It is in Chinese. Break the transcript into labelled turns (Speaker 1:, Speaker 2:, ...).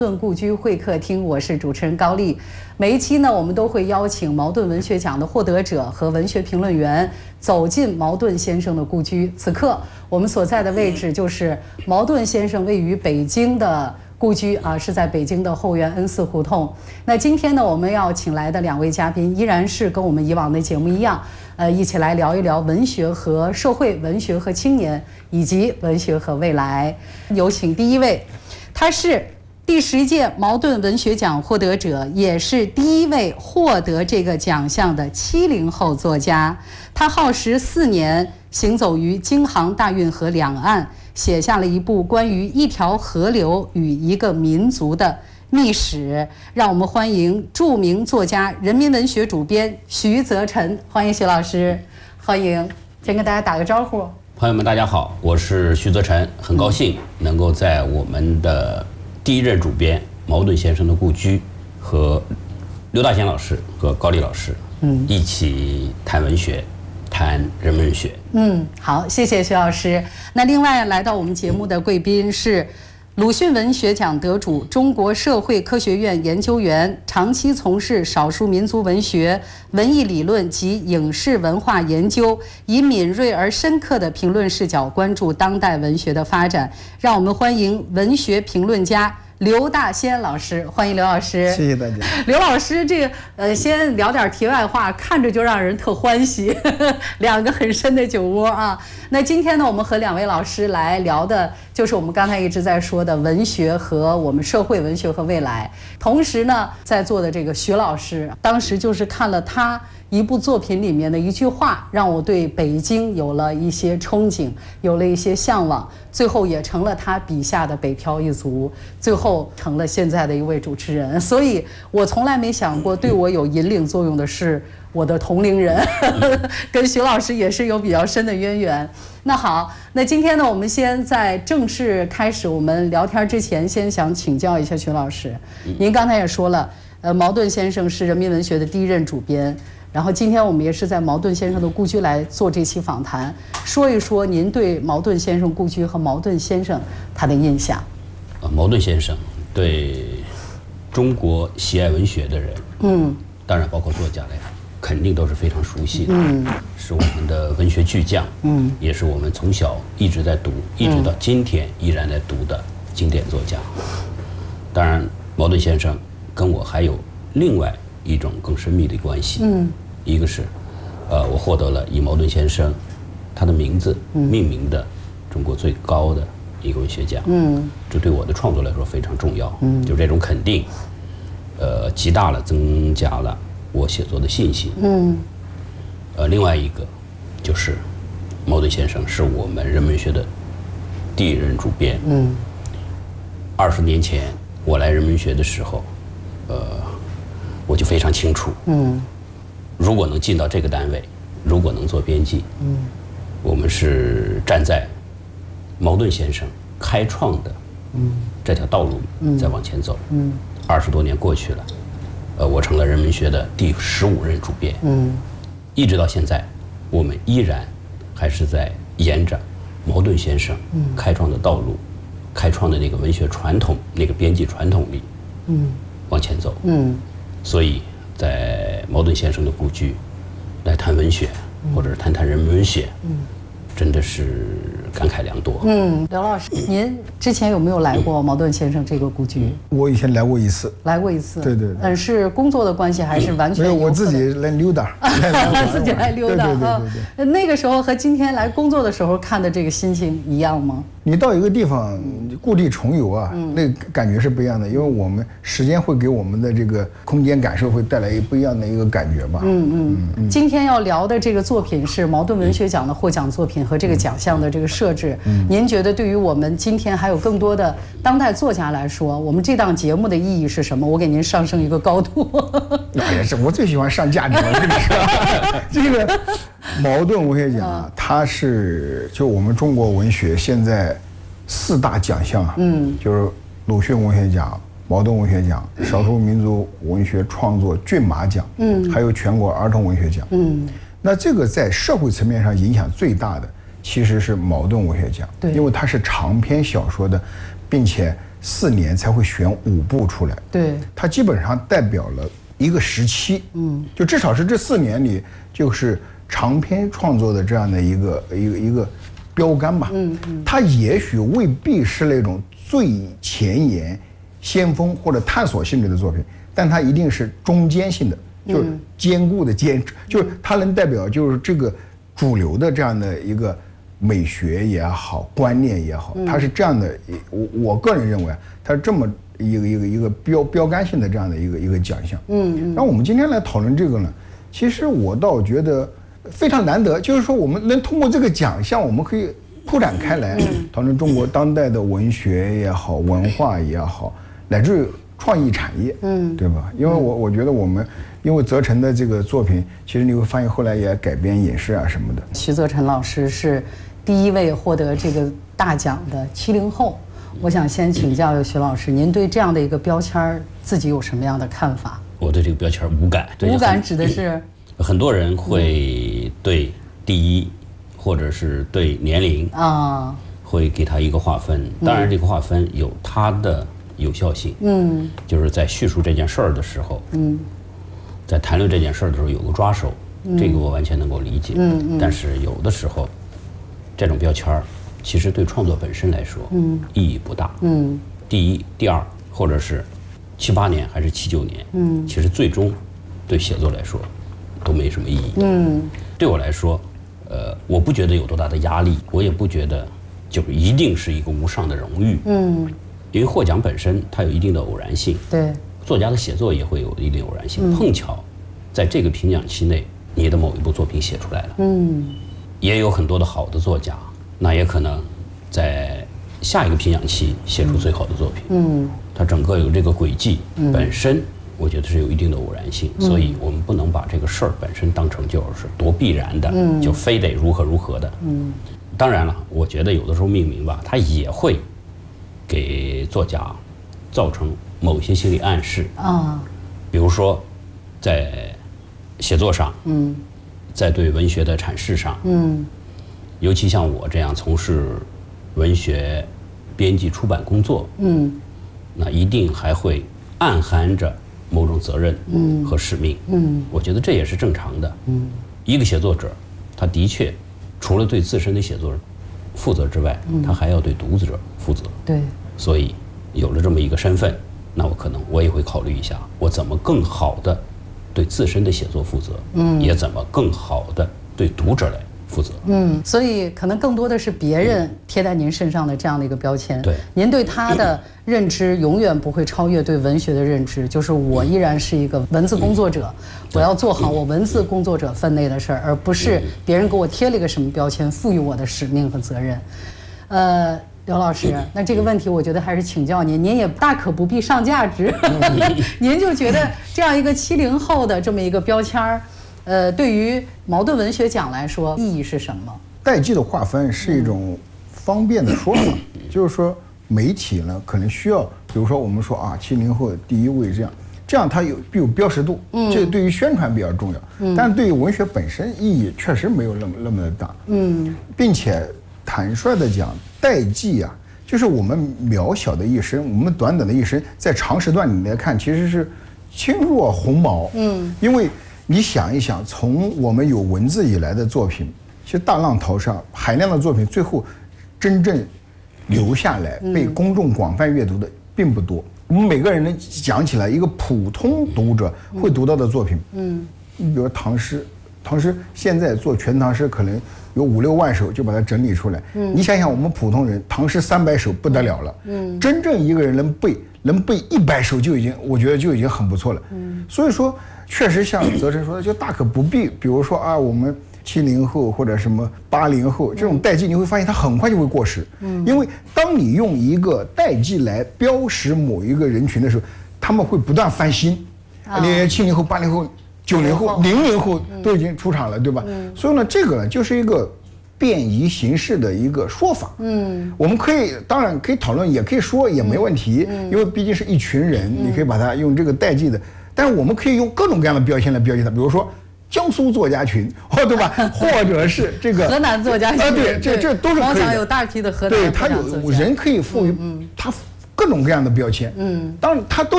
Speaker 1: 矛盾故居会客厅，我是主持人高丽。每一期呢，我们都会邀请茅盾文学奖的获得者和文学评论员走进茅盾先生的故居。此刻我们所在的位置就是茅盾先生位于北京的故居啊，是在北京的后园恩寺胡同。那今天呢，我们要请来的两位嘉宾依然是跟我们以往的节目一样，一起来聊一聊文学和社会、文学和青年，以及文学和未来。有请第一位，他是第10届茅盾文学奖获得者，也是第一位获得这个奖项的70后作家。他耗时4年，行走于京杭大运河两岸，写下了一部关于一条河流与一个民族的秘史。让我们欢迎著名作家、人民文学主编徐则臣，欢迎徐老师，欢迎，先跟大家打个招呼。
Speaker 2: 朋友们，大家好，我是徐则臣，很高兴能够在我们的第一任主编茅盾先生的故居和刘大贤老师和高丽老师，一起谈文学，谈人文学。
Speaker 1: 好，谢谢徐老师。那另外来到我们节目的贵宾是鲁迅文学奖得主、中国社会科学院研究员，长期从事少数民族文学、文艺理论及影视文化研究，以敏锐而深刻的评论视角关注当代文学的发展。让我们欢迎文学评论家刘大仙老师，欢迎刘老师。
Speaker 3: 谢谢大家。
Speaker 1: 刘老师，这个先聊点题外话，看着就让人特欢喜，两个很深的酒窝啊。那今天呢，我们和两位老师来聊的就是我们刚才一直在说的文学和我们社会、文学和未来。同时呢，在座的这个徐老师，当时就是看了他一部作品里面的一句话，让我对北京有了一些憧憬，有了一些向往，最后也成了他笔下的北漂一族，最后成了现在的一位主持人。所以我从来没想过对我有引领作用的是我的同龄人，跟徐老师也是有比较深的渊源。那好，那今天呢，我们先在正式开始我们聊天之前，先想请教一下徐老师。您刚才也说了，茅盾先生是人民文学的第一任主编，然后今天我们也是在茅盾先生的故居来做这期访谈，说一说您对茅盾先生故居和茅盾先生他的印象。
Speaker 2: 茅盾先生对中国喜爱文学的人，当然包括作家来说，肯定都是非常熟悉的，是我们的文学巨匠，也是我们从小一直在读，一直到今天依然在读的经典作家。当然，茅盾先生跟我还有另外一种更深密的关系，一个是，我获得了以茅盾先生他的名字命名的中国最高的一个文学奖，这对我的创作来说非常重要，就这种肯定，极大了增加了我写作的信心，另外一个就是茅盾先生是我们人文学的第一任主编，20年前我来人文学的时候，我就非常清楚，如果能进到这个单位，如果能做编辑，我们是站在茅盾先生开创的这条道路在往前走。20多年过去了，我成了人文学的第15任主编，一直到现在，我们依然还是在沿着茅盾先生开创的道路，开创的那个文学传统、那个编辑传统里，往前走。所以在茅盾先生的故居来谈文学，或者是谈人文学，真的是感慨良多。
Speaker 1: 刘老师，您之前有没有来过茅盾先生这个故居？
Speaker 3: 我以前来过一次。
Speaker 1: 来过一次。
Speaker 3: 对对对。
Speaker 1: 是工作的关系还是完全？
Speaker 3: 没有，我自己来溜达。
Speaker 1: 自己来溜达啊。那个时候和今天来工作的时候看的这个心情一样吗？
Speaker 3: 你到一个地方故地重游啊，那个感觉是不一样的，因为我们时间会给我们的这个空间感受会带来不一样的一个感觉吧。
Speaker 1: 今天要聊的这个作品是茅盾文学奖的获奖作品和这个奖项的这个设置。您觉得对于我们今天还有更多的当代作家来说，我们这档节目的意义是什么？我给您上升一个高度。
Speaker 3: 哎呀，我最喜欢上价值了，这个是这个茅盾文学奖，它是就我们中国文学现在4大奖项啊，就是鲁迅文学奖、茅盾文学奖、少数民族文学创作骏马奖，还有全国儿童文学奖。那这个在社会层面上影响最大的其实是茅盾文学奖，因为它是长篇小说的，并且 4年才会选5部出来。
Speaker 1: 对，
Speaker 3: 它基本上代表了一个时期，就至少是这4年里，就是长篇创作的这样的一个标杆吧。它也许未必是那种最前沿、先锋或者探索性质的作品，但它一定是中间性的，就是坚固的坚，就是它能代表就是这个主流的这样的一个美学也好，观念也好，它是这样的。我个人认为，它是这么一个标杆性的这样的一个奖项。然后我们今天来讨论这个呢，其实我倒觉得非常难得，就是说我们能通过这个奖项，我们可以铺展开来讨论中国当代的文学也好，文化也好，乃至于创意产业，对吧？因为我觉得我们因为泽成的这个作品，其实你会发现后来也改编影视啊什么的。
Speaker 1: 徐泽成老师是第一位获得这个大奖的70后。我想先请教徐老师，您对这样的一个标签自己有什么样的看法？
Speaker 2: 我对这个标签无感。
Speaker 1: 无感指的是
Speaker 2: 很多人会对第一，或者是对年龄啊，会给他一个划分。当然，这个划分有它的有效性。就是在叙述这件事儿的时候，在谈论这件事儿的时候有个抓手，这个我完全能够理解。但是有的时候，这种标签儿其实对创作本身来说，意义不大。第一、第二，或者是7、8年还是7、9年，其实最终对写作来说都没什么意义。对我来说，我不觉得有多大的压力，我也不觉得就是一定是一个无上的荣誉。因为获奖本身它有一定的偶然性。
Speaker 1: 对，
Speaker 2: 作家的写作也会有一定偶然性。碰巧在这个评奖期内，你的某一部作品写出来了。也有很多的好的作家，那也可能在下一个评奖期写出最好的作品。它整个有这个轨迹，本身我觉得是有一定的偶然性，所以我们不能把这个事儿本身当成就是多必然的，就非得如何的。当然了，我觉得有的时候命名吧，它也会给作家造成某些心理暗示啊，比如说在写作上，在对文学的阐释上，尤其像我这样从事文学编辑出版工作，那一定还会暗含着某种责任和使命。我觉得这也是正常的。一个写作者，他的确除了对自身的写作负责之外，他还要对读者负责。
Speaker 1: 对，
Speaker 2: 所以有了这么一个身份，那我也会考虑一下，我怎么更好的对自身的写作负责，也怎么更好的对读者来负责。
Speaker 1: 所以可能更多的是别人贴在您身上的这样的一个标签。
Speaker 2: 对，
Speaker 1: 您对他的认知永远不会超越对文学的认知，就是我依然是一个文字工作者，我要做好我文字工作者分内的事儿，而不是别人给我贴了一个什么标签，赋予我的使命和责任。刘老师，那这个问题我觉得还是请教您，您也大可不必上价值。您就觉得这样一个70后的这么一个标签儿，对于茅盾文学奖来说意义是什么？
Speaker 3: 代际的划分是一种方便的说法，就是说媒体呢可能需要，比如说我们说啊，70后第一位这样它有标识度，这对于宣传比较重要，但是对于文学本身意义确实没有那么的大。并且坦率的讲，代际啊，就是我们渺小的一生，我们短短的一生，在长时段里来看，其实是轻若鸿毛。因为你想一想，从我们有文字以来的作品，其实大浪淘沙，海量的作品，最后真正留下来被公众广泛阅读的并不多。我们每个人能讲起来一个普通读者会读到的作品，你比如唐诗现在做全唐诗可能有5、6万首就把它整理出来。你想想我们普通人，唐诗300首不得了了。真正一个人能背100首我觉得就已经很不错了。所以说，确实像泽成说的，就大可不必。比如说啊，我们70后或者什么80后这种代际，你会发现它很快就会过时。因为当你用一个代际来标识某一个人群的时候，他们会不断翻新。你70后、80后、90后、00后都已经出场了，对吧？所以呢，这个呢就是一个便宜形式的一个说法。我们当然可以讨论，也可以说也没问题，因为毕竟是一群人，你可以把它用这个代际的。但是我们可以用各种各样的标签来标记它，比如说江苏作家群，对吧？或者是这个
Speaker 1: 河南作家群，
Speaker 3: 对，这都是可以的。
Speaker 1: 有大批的河南作家。
Speaker 3: 对，他有人可以赋予他各种各样的标签，当然他都